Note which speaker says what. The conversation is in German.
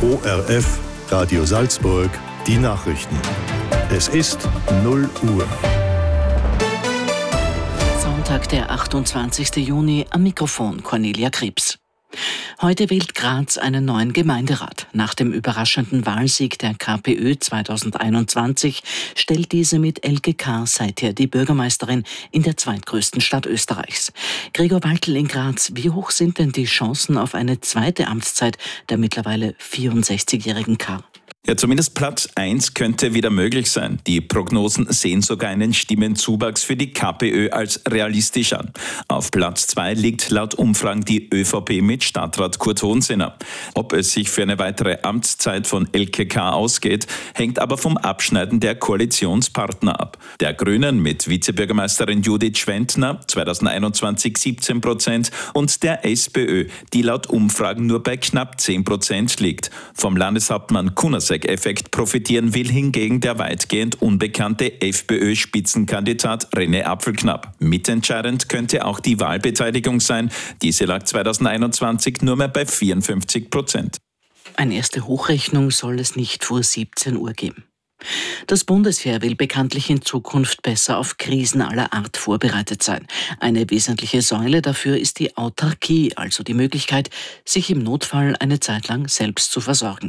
Speaker 1: ORF Radio Salzburg, die Nachrichten. Es ist 0 Uhr.
Speaker 2: Sonntag, der 28. Juni, am Mikrofon Cornelia Krebs. Heute wählt Graz einen neuen Gemeinderat. Nach dem überraschenden Wahlsieg der KPÖ 2021 stellt diese mit Elke K. seither die Bürgermeisterin in der zweitgrößten Stadt Österreichs. Gregor Waltl in Graz, wie hoch sind denn die Chancen auf eine zweite Amtszeit der mittlerweile 64-jährigen K.?
Speaker 3: Ja, zumindest Platz 1 könnte wieder möglich sein. Die Prognosen sehen sogar einen Stimmenzuwachs für die KPÖ als realistisch an. Auf Platz 2 liegt laut Umfragen die ÖVP mit Stadtrat Kurt Hohensinner. Ob es sich für eine weitere Amtszeit von Elke K. ausgeht, hängt aber vom Abschneiden der Koalitionspartner ab. Der Grünen mit Vizebürgermeisterin Judith Schwentner 2021 17% und der SPÖ, die laut Umfragen nur bei knapp 10% liegt. Vom Landeshauptmann Kunasek-Effekt profitieren will hingegen der weitgehend unbekannte FPÖ-Spitzenkandidat René Apfelknapp. Mitentscheidend könnte auch die Wahlbeteiligung sein. Diese lag 2021 nur mehr bei 54%.
Speaker 2: Eine erste Hochrechnung soll es nicht vor 17 Uhr geben. Das Bundesheer will bekanntlich in Zukunft besser auf Krisen aller Art vorbereitet sein. Eine wesentliche Säule dafür ist die Autarkie, also die Möglichkeit, sich im Notfall eine Zeit lang selbst zu versorgen.